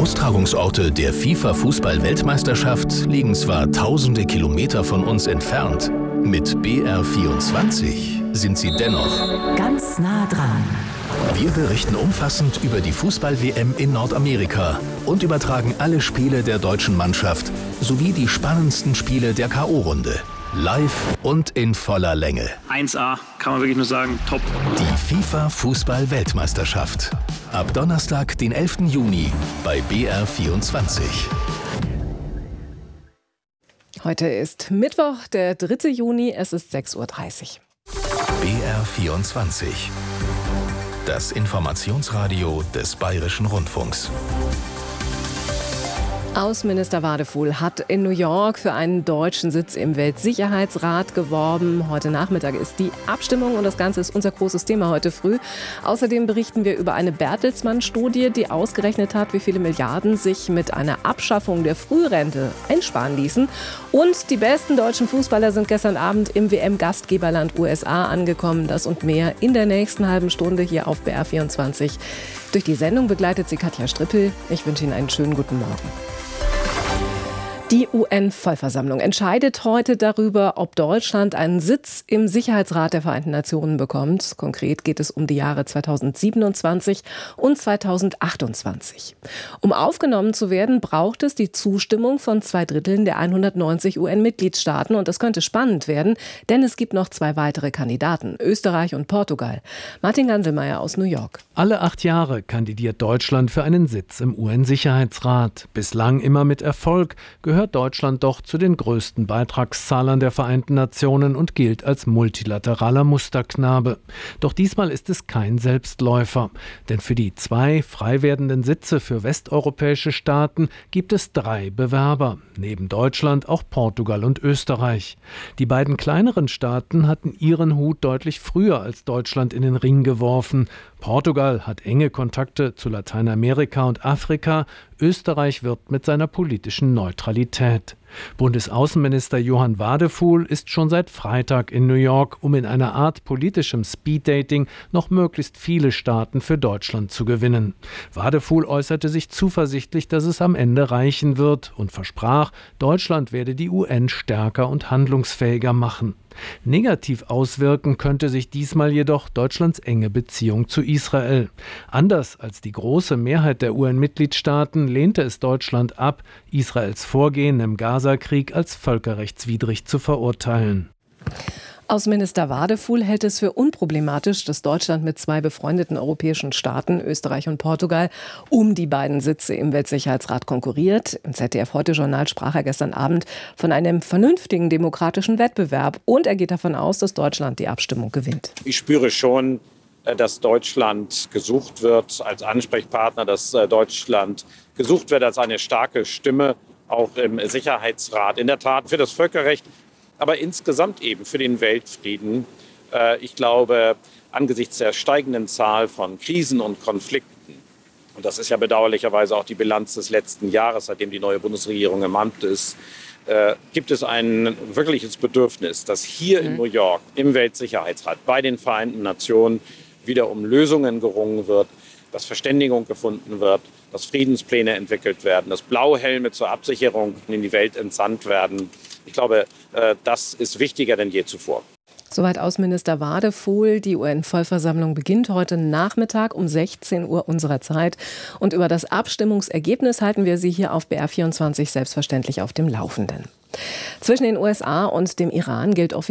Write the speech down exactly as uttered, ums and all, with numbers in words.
Austragungsorte der FIFA-Fußball-Weltmeisterschaft liegen zwar tausende Kilometer von uns entfernt, mit B R vierundzwanzig sind sie dennoch ganz nah dran. Wir berichten umfassend über die Fußball-W M in Nordamerika und übertragen alle Spiele der deutschen Mannschaft sowie die spannendsten Spiele der K O-Runde. Live und in voller Länge. eins A, kann man wirklich nur sagen, top. Die FIFA-Fußball-Weltmeisterschaft. Ab Donnerstag, den elften Juni bei B R vierundzwanzig. Heute ist Mittwoch, der dritte Juni, es ist sechs Uhr dreißig. B R vierundzwanzig. Das Informationsradio des Bayerischen Rundfunks. Außenminister Wadefuhl hat in New York für einen deutschen Sitz im Weltsicherheitsrat geworben. Heute Nachmittag ist die Abstimmung und das Ganze ist unser großes Thema heute früh. Außerdem berichten wir über eine Bertelsmann-Studie, die ausgerechnet hat, wie viele Milliarden sich mit einer Abschaffung der Frührente einsparen ließen. Und die besten deutschen Fußballer sind gestern Abend im W M-Gastgeberland U S A angekommen. Das und mehr in der nächsten halben Stunde hier auf B R vierundzwanzig. Durch die Sendung begleitet sie Katja Strippel. Ich wünsche Ihnen einen schönen guten Morgen. Die U N-Vollversammlung entscheidet heute darüber, ob Deutschland einen Sitz im Sicherheitsrat der Vereinten Nationen bekommt. Konkret geht es um die Jahre zweitausendsiebenundzwanzig und zweitausendachtundzwanzig. Um aufgenommen zu werden, braucht es die Zustimmung von zwei Dritteln der hundertneunzig U N-Mitgliedstaaten. Und das könnte spannend werden, denn es gibt noch zwei weitere Kandidaten, Österreich und Portugal. Martin Ganselmeier aus New York. Alle acht Jahre kandidiert Deutschland für einen Sitz im U N-Sicherheitsrat. Bislang immer mit Erfolg, gehört Deutschland doch zu den größten Beitragszahlern der Vereinten Nationen und gilt als multilateraler Musterknabe. Doch diesmal ist es kein Selbstläufer. Denn für die zwei frei werdenden Sitze für westeuropäische Staaten gibt es drei Bewerber. Neben Deutschland auch Portugal und Österreich. Die beiden kleineren Staaten hatten ihren Hut deutlich früher als Deutschland in den Ring geworfen. Portugal hat enge Kontakte zu Lateinamerika und Afrika. Österreich wirbt mit seiner politischen Neutralität. Bundesaußenminister Johann Wadefuhl ist schon seit Freitag in New York, um in einer Art politischem Speeddating noch möglichst viele Staaten für Deutschland zu gewinnen. Wadefuhl äußerte sich zuversichtlich, dass es am Ende reichen wird und versprach, Deutschland werde die U N stärker und handlungsfähiger machen. Negativ auswirken könnte sich diesmal jedoch Deutschlands enge Beziehung zu Israel. Anders als die große Mehrheit der U N-Mitgliedstaaten lehnte es Deutschland ab, Israels Vorgehen im Gaza-Krieg als völkerrechtswidrig zu verurteilen. Außenminister Wadefuhl hält es für unproblematisch, dass Deutschland mit zwei befreundeten europäischen Staaten, Österreich und Portugal, um die beiden Sitze im Weltsicherheitsrat konkurriert. Im Z D F-Heute-Journal sprach er gestern Abend von einem vernünftigen demokratischen Wettbewerb. Und er geht davon aus, dass Deutschland die Abstimmung gewinnt. Ich spüre schon, dass Deutschland gesucht wird als Ansprechpartner, dass Deutschland gesucht wird als eine starke Stimme, auch im Sicherheitsrat. In der Tat für das Völkerrecht, aber insgesamt eben für den Weltfrieden. Ich glaube, angesichts der steigenden Zahl von Krisen und Konflikten, und das ist ja bedauerlicherweise auch die Bilanz des letzten Jahres, seitdem die neue Bundesregierung im Amt ist, gibt es ein wirkliches Bedürfnis, dass hier in New York im Weltsicherheitsrat bei den Vereinten Nationen wieder um Lösungen gerungen wird, dass Verständigung gefunden wird, dass Friedenspläne entwickelt werden, dass Blauhelme zur Absicherung in die Welt entsandt werden. Ich glaube, das ist wichtiger denn je zuvor. Soweit Außenminister Wadefuhl. Die U N-Vollversammlung beginnt heute Nachmittag um sechzehn Uhr unserer Zeit. Und über das Abstimmungsergebnis halten wir Sie hier auf B R vierundzwanzig selbstverständlich auf dem Laufenden. Zwischen den U S A und dem Iran gilt offiziell